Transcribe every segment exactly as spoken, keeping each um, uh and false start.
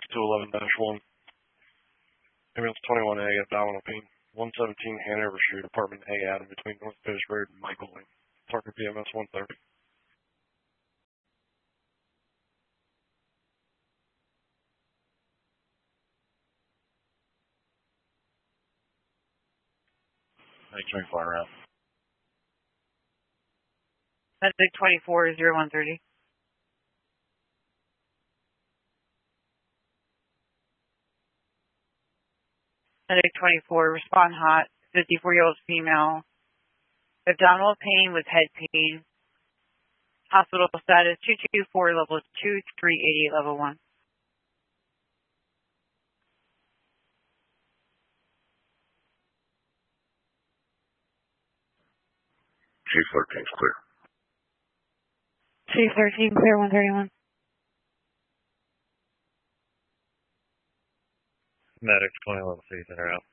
two eleven dash one. Ambulance twenty-one A, abdominal pain. one seventeen Hanover Street, apartment A, Adam, between North Page Road and Michael Lane. Target P M S one thirty. Medic twenty-four around. Medic twenty-four, zero one thirty. Medic twenty-four, respond hot, fifty-four-year-old female, abdominal pain with head pain, hospital status two two four, level two, three eighty, level one. Chief thirteen's clear. Chief thirteen, clear one thirty-one. Medic twenty-one C, center out.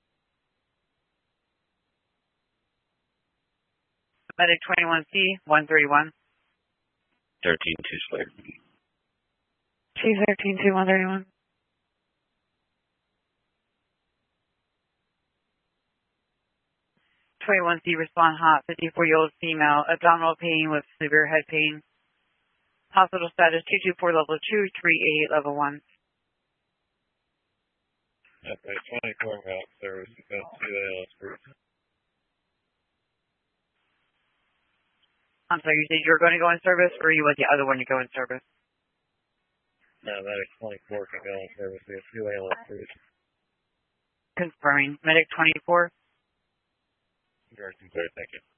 Medic twenty-one C, one thirty-one. thirteen two clear. Chief thirteen two, one thirty-one. twenty-one C, respond hot, fifty-four-year-old female, abdominal pain with severe head pain, hospital status two two four, level two, three eighty, level one. Okay, twenty-four out service, that's two A L S group. I'm sorry, you said you were going to go in service, or you want the other one to go in service? No, Medic twenty-four can go in service, we have two A L S groups. Confirming. Medic twenty-four. You're clear, thank you.